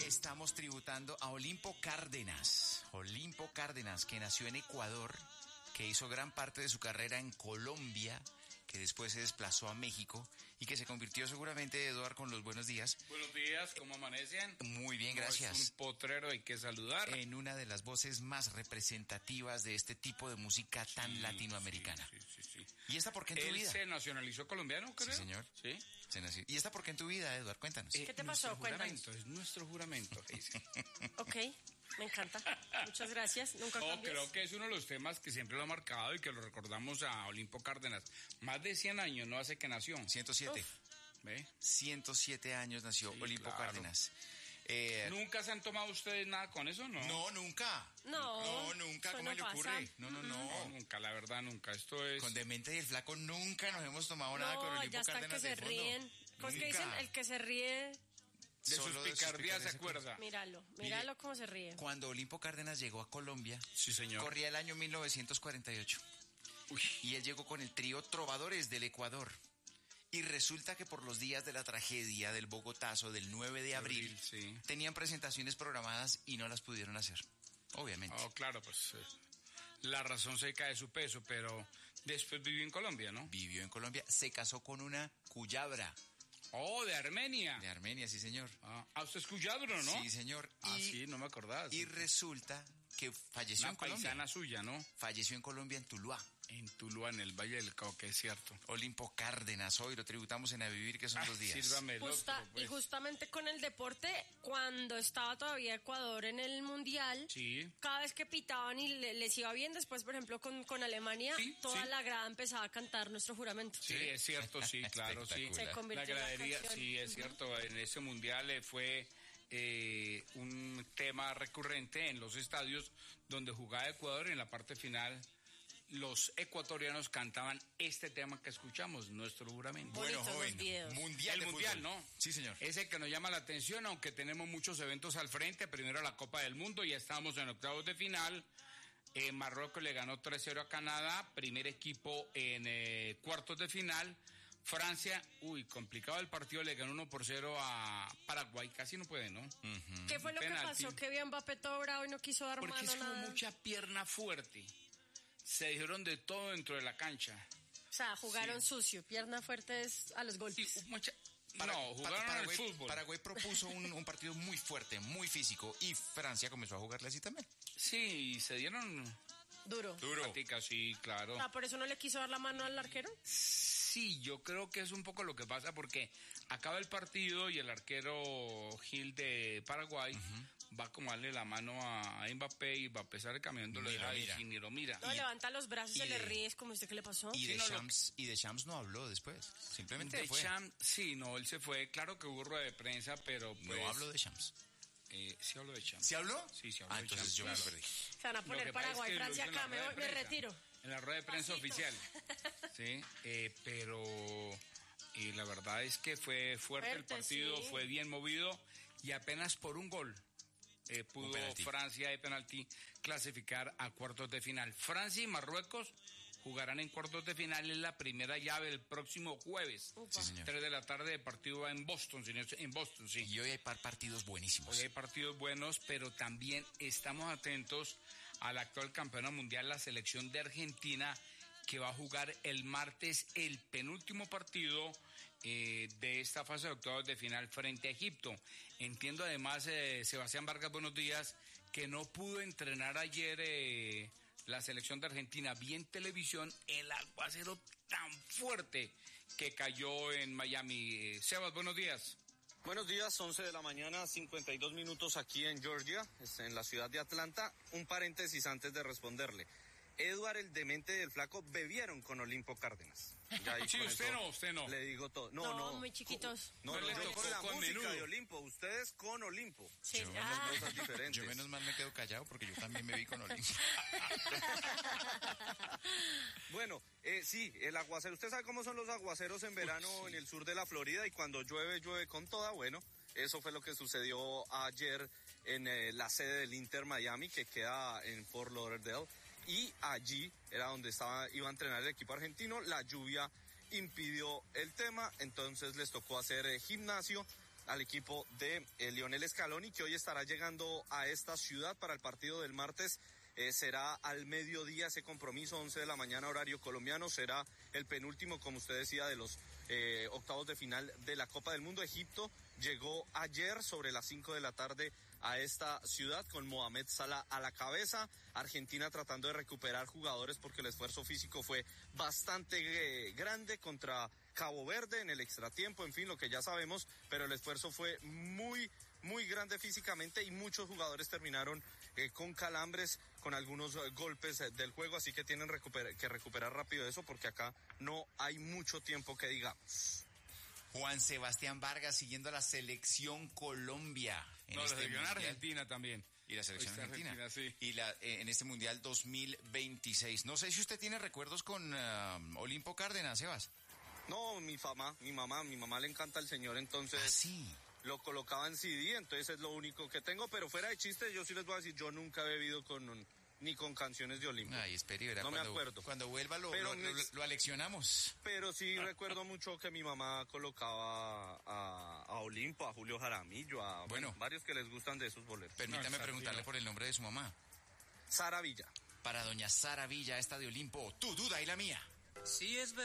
estamos tributando a Olimpo Cárdenas. Olimpo Cárdenas, que nació en Ecuador, que hizo gran parte de su carrera en Colombia, que después se desplazó a México y que se convirtió seguramente, Eduard, con los buenos días. Buenos días, ¿cómo amanecen? Muy bien, gracias. Es un potrero, hay que saludar. En una de las voces más representativas de este tipo de música tan latinoamericana. Sí. ¿Y esta por qué en tu vida? Él se nacionalizó colombiano, creo. Sí, señor. Sí. Se nació. ¿Y esta por qué en tu vida, Eduard? Cuéntanos. ¿Qué te pasó? Cuéntanos. Es nuestro juramento, dice. Ok, me encanta. Muchas gracias. Nunca cambies. Creo que es uno de los temas que siempre lo ha marcado y que lo recordamos a Olimpo Cárdenas. Más de 100 años no hace que nació. 107. ¿Ve? 107 años nació Olimpo Cárdenas. ¿Nunca se han tomado ustedes nada con eso, no? No, nunca. No, nunca. eso ¿Cómo no le ocurre? pasa. No. No, nunca, la verdad, nunca. Esto es... Con Demente y el Flaco nunca nos hemos tomado nada con Olimpo ya está Cárdenas que se de fondo. ríen. ¿Cómo es que dicen? El que se ríe, De sus picardías se acuerda. míralo Mire, cómo se ríe. Cuando Olimpo Cárdenas llegó a Colombia, Sí, señor. corría el año 1948. Uy. Y él llegó con el trío Trovadores del Ecuador. Y resulta que por los días de la tragedia del Bogotazo del 9 de abril, sí. tenían presentaciones programadas y no las pudieron hacer. Obviamente. Oh, claro, pues la razón se cae de su peso, pero después vivió en Colombia, ¿no? Vivió en Colombia, se casó con una cuyabra Oh, de Armenia. de Armenia, sí señor. Usted es cuyabro, ¿no? Sí señor. Sí, no me acordaba. Y resulta que falleció Una en Colombia. paisana suya, ¿no? Falleció en Colombia, en Tuluá. En Tuluá, en el Valle del Cauca, es cierto. Olimpo Cárdenas, hoy lo tributamos en A Vivir, que son 2 días. Sírvame el otro, pues. Y justamente con el deporte, cuando estaba todavía Ecuador en el Mundial, Sí. cada vez que pitaban y les iba bien, después, por ejemplo, con Alemania, Sí, toda sí. la grada empezaba a cantar nuestro juramento. Sí, es cierto, sí, claro, sí. Espectacular. Se convirtió La en la gradería, canción. sí, es cierto. En ese mundial fue un tema recurrente en los estadios donde jugaba Ecuador. En la parte final, los ecuatorianos cantaban este tema que escuchamos, nuestro juramento. Bueno, Bonitos los joven, videos. mundial El de mundial, fútbol. ¿no? Sí, señor. Es el que nos llama la atención, aunque tenemos muchos eventos al frente. Primero la Copa del Mundo, ya estamos en octavos de final. Marruecos le ganó 3-0 a Canadá, primer equipo en cuartos de final. Francia, complicado el partido, le ganó 1-0 a Paraguay, casi no puede, ¿no? ¿Qué fue lo que Penalti. pasó? Que vio Mbappé todo bravo y no quiso dar Porque mano es como nada. mucha pierna fuerte. Se dijeron de todo dentro de la cancha. O sea, jugaron sucio, pierna fuerte es a los golpes. Sí, jugaron al fútbol. Paraguay propuso un partido muy fuerte, muy físico, y Francia comenzó a jugarle así también. Sí, y se dieron Duro. paticas, sí, claro. ¿Por eso no le quiso dar la mano al arquero? Sí, yo creo que es un poco lo que pasa porque acaba el partido y el arquero Gil de Paraguay va como a darle la mano a Mbappé y Mbappé sale caminando, lo deja y ni lo mira. No, levanta los brazos y se le de- ríe, es como usted, ¿qué le pasó? Y Sí, no, Deschamps no habló después. Simplemente fue. Deschamps, sí, no, él se fue. Claro que hubo rueda de prensa, pero pues... No habló de Deschamps. Sí habló de Deschamps. ¿Sí habló? Sí, sí habló de entonces yo me Deschamps, perdí. Se van a Lo poner que pasa Paraguay, es que lo Francia hizo en la acá, rueda de me prensa. retiro. En la rueda de prensa Pasito. oficial. Sí, pero y la verdad es que fue fuerte el partido, sí. fue bien movido y apenas por un gol pudo penalti. Francia de penalti clasificar a cuartos de final. Francia y Marruecos jugarán en cuartos de final en la primera llave el próximo jueves. Sí, señor. 3 de la tarde, el partido va en Boston, sí. Y hoy hay partidos buenísimos. Hoy hay partidos buenos, pero también estamos atentos al actual campeón mundial, la selección de Argentina, que va a jugar el martes el penúltimo partido de esta fase de octavos de final frente a Egipto. Entiendo además, Sebastián Vargas, buenos días, que no pudo entrenar ayer la selección de Argentina. Vi en televisión el aguacero tan fuerte que cayó en Miami. Sebas, buenos días. Buenos días, 11 de la mañana, 52 minutos aquí en Georgia, en la ciudad de Atlanta. Un paréntesis antes de responderle. Edward, el demente del flaco, bebieron con Olimpo Cárdenas. Ya ahí Sí, con usted eso no, usted no. Le digo todo. No, muy chiquitos. No, No le yo tocó con la con música menudo. de Olimpo, ustedes con Olimpo. Sí, Yo Dos cosas diferentes. Yo menos mal me quedo callado porque yo también me vi con Olimpo. Bueno, sí, el aguacero. ¿Usted sabe cómo son los aguaceros en verano sí. en el sur de la Florida? Y cuando llueve, llueve con toda. Bueno, eso fue lo que sucedió ayer en la sede del Inter Miami, que queda en Fort Lauderdale. Y allí era donde iba a entrenar el equipo argentino. La lluvia impidió el tema, entonces les tocó hacer gimnasio al equipo de Lionel Scaloni, que hoy estará llegando a esta ciudad para el partido del martes. Será al mediodía ese compromiso, 11 de la mañana horario colombiano, será el penúltimo, como usted decía, de los octavos de final de la Copa del Mundo. Egipto llegó ayer sobre las 5 de la tarde a esta ciudad con Mohamed Salah a la cabeza. Argentina tratando de recuperar jugadores porque el esfuerzo físico fue bastante grande contra Cabo Verde en el extratiempo, en fin, lo que ya sabemos, pero el esfuerzo fue muy grande físicamente y muchos jugadores terminaron con calambres, con algunos golpes del juego, así que tienen que recuperar rápido eso porque acá no hay mucho tiempo que digamos. Juan Sebastián Vargas siguiendo a la selección Colombia. La selección Argentina también. Y la selección argentina. Sí. Y en este Mundial 2026. No sé si usted tiene recuerdos con Olimpo Cárdenas, Sebas. No, mi mamá le encanta el señor, entonces... Ah, sí. Lo colocaba en CD, entonces es lo único que tengo, pero fuera de chiste, yo sí les voy a decir, yo nunca he bebido ni con canciones de Olimpo. Ay, espere, verá, no me acuerdo. Cuando vuelva lo aleccionamos. Pero sí recuerdo mucho que mi mamá colocaba a Olimpo, a Julio Jaramillo, a varios que les gustan de esos boleros. Permítame preguntarle por el nombre de su mamá. Sara Villa. Para doña Sara Villa, esta de Olimpo, tu duda y la mía. Sí, es verdad.